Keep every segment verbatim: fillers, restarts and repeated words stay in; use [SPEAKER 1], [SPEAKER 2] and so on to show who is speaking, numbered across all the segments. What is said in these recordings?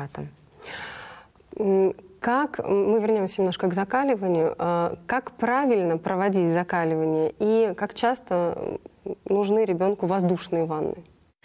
[SPEAKER 1] препаратом.
[SPEAKER 2] Как, мы вернемся немножко к закаливанию, как правильно проводить закаливание и как часто нужны ребенку воздушные ванны?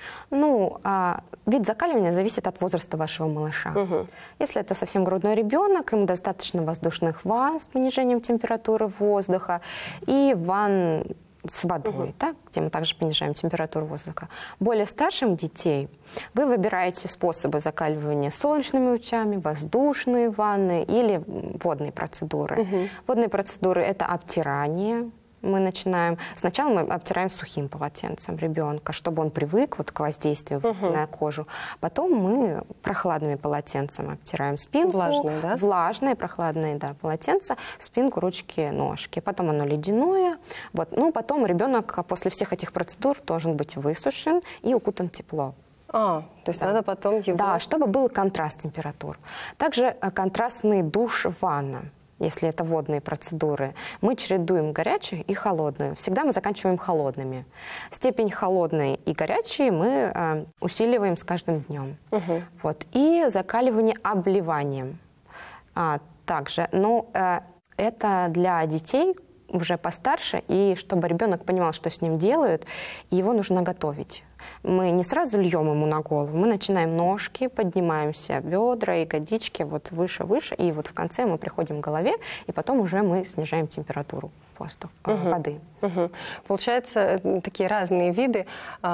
[SPEAKER 1] Ну, а, вид закаливания зависит от возраста вашего малыша.
[SPEAKER 2] Угу.
[SPEAKER 1] Если это совсем грудной ребенок, ему достаточно воздушных ванн с понижением температуры воздуха и ванн с водой, угу. да, где мы также понижаем температуру воздуха. Более старшим детей вы выбираете способы закаливания солнечными лучами, воздушные ванны или водные процедуры. Угу. Водные процедуры – это обтирание. Мы начинаем, сначала мы обтираем сухим полотенцем ребенка, чтобы он привык вот к воздействию uh-huh. на кожу. Потом мы прохладными полотенцем обтираем спинку.
[SPEAKER 2] Влажные, да?
[SPEAKER 1] Влажные, прохладные, да, полотенца, спинку, ручки, ножки. Потом оно ледяное. Вот. Ну, потом ребенок после всех этих процедур должен быть высушен и укутан в тепло.
[SPEAKER 2] А, то есть да. надо потом его...
[SPEAKER 1] Да, чтобы был контраст температур. Также контрастный душ, ванна. Если это водные процедуры, мы чередуем горячую и холодную. Всегда мы заканчиваем холодными. Степень холодной и горячей мы э, усиливаем с каждым днем. Угу. Вот. И закаливание обливанием а, также. Но э, это для детей уже постарше, и чтобы ребенок понимал, что с ним делают, его нужно готовить. Мы не сразу льем ему на голову, мы начинаем ножки, поднимаемся, бедра, ягодички, вот выше-выше, и вот в конце мы приходим к голове, и потом уже мы снижаем температуру воздуха, угу. воды.
[SPEAKER 2] Угу. Получается, такие разные виды,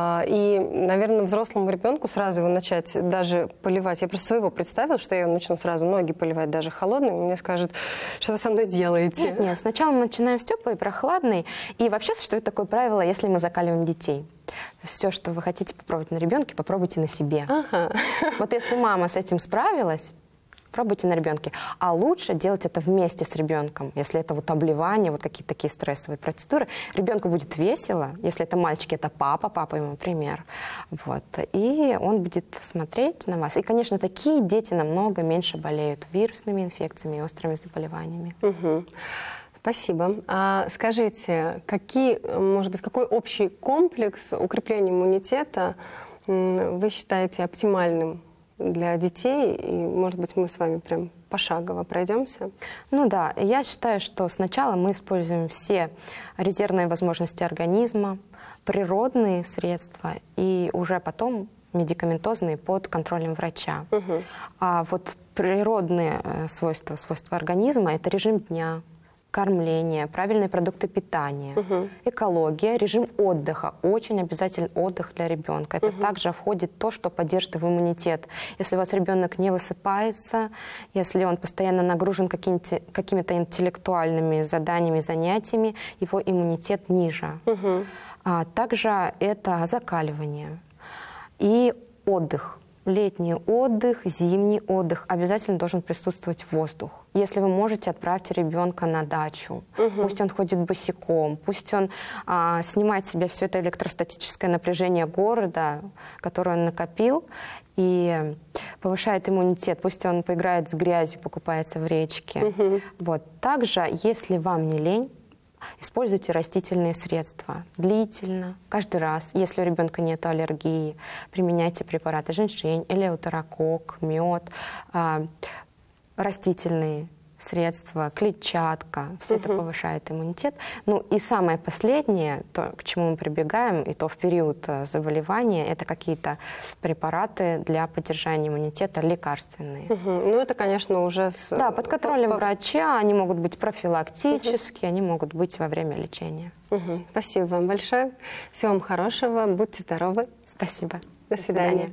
[SPEAKER 2] и, наверное, взрослому ребенку сразу его начать даже поливать. Я просто своего представила, что я его начну сразу ноги поливать даже холодными, мне скажут, что вы со мной делаете?
[SPEAKER 1] Нет, нет, сначала мы начинаем с теплой, прохладной, и вообще существует такое правило, если мы закаливаем детей. Все, что вы хотите попробовать на ребенке, попробуйте на себе.
[SPEAKER 2] Ага.
[SPEAKER 1] Вот если мама с этим справилась, пробуйте на ребенке. А лучше делать это вместе с ребенком. Если это вот обливание, вот какие-то такие стрессовые процедуры, ребенку будет весело. Если это мальчики, это папа, папа ему пример. Вот. И он будет смотреть на вас. И, конечно, такие дети намного меньше болеют вирусными инфекциями и острыми заболеваниями.
[SPEAKER 2] Угу. Спасибо. А скажите, какие, может быть, какой общий комплекс укрепления иммунитета вы считаете оптимальным для детей? И, может быть, мы с вами прям пошагово пройдемся?
[SPEAKER 1] Ну да, я считаю, что сначала мы используем все резервные возможности организма, природные средства, и уже потом медикаментозные под контролем врача. Угу. А вот природные свойства, свойства организма – это режим дня, кормление, правильные продукты питания, угу. экология, режим отдыха. Очень обязателен отдых для ребенка. Это угу. также входит то, что поддержит его иммунитет. Если у вас ребенок не высыпается, если он постоянно нагружен какими-то, какими-то интеллектуальными заданиями, занятиями, его иммунитет ниже. Угу. А также это закаливание и отдых. Летний отдых, зимний отдых. Обязательно должен присутствовать воздух. Если вы можете, отправьте ребенка на дачу. Угу. Пусть он ходит босиком, пусть он а, снимает с себя все это электростатическое напряжение города, которое он накопил, и повышает иммунитет. Пусть он поиграет с грязью, покупается в речке. Угу. Вот. Также, если вам не лень, используйте растительные средства длительно, каждый раз. Если у ребенка нет аллергии, применяйте препараты женьшень, элеутерокок, мед, э, растительные средства, клетчатка. Все угу. это повышает иммунитет. Ну и самое последнее, то, к чему мы прибегаем, и то в период заболевания, это какие-то препараты для поддержания иммунитета, лекарственные.
[SPEAKER 2] Угу. Ну это, конечно, уже... С...
[SPEAKER 1] Да, под контролем по... врача. Они могут быть профилактические, угу. они могут быть во время лечения.
[SPEAKER 2] Угу. Спасибо вам большое. Всего вам хорошего. Будьте здоровы.
[SPEAKER 1] Спасибо.
[SPEAKER 2] До, До свидания. свидания.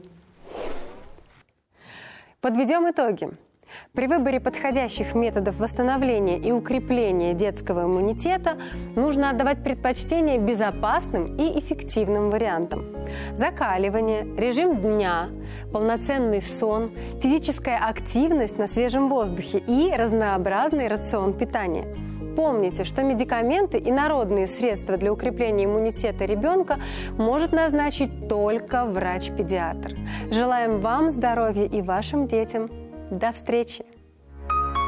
[SPEAKER 2] Подведем итоги. При выборе подходящих методов восстановления и укрепления детского иммунитета нужно отдавать предпочтение безопасным и эффективным вариантам. Закаливание, режим дня, полноценный сон, физическая активность на свежем воздухе и разнообразный рацион питания. Помните, что медикаменты и народные средства для укрепления иммунитета ребенка может назначить только врач-педиатр. Желаем вам здоровья и вашим детям. До встречи!